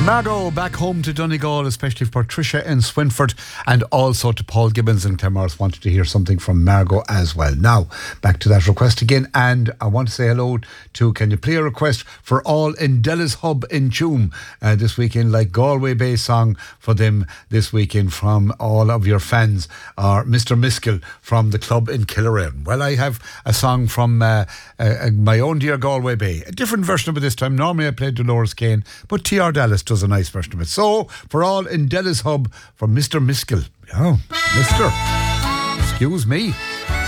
Margot back home to Donegal, especially for Tricia in Swinford, and also to Paul Gibbons in Claremorris. Wanted to hear something from Margot as well. Now, back to that request again, and I want to say hello to, can you play a request for all in Della's Hub in Tuam this weekend, like Galway Bay song for them this weekend from all of your fans, or Mr. Miskell from the club in Killeraine. Well, I have a song from my own dear Galway Bay, a different version of it this time. Normally I played Dolores Kane, but T.R. Dallas does a nice version of it. So, for all in Della's Hub, from Mr. Miskell. Oh, Mister. Excuse me.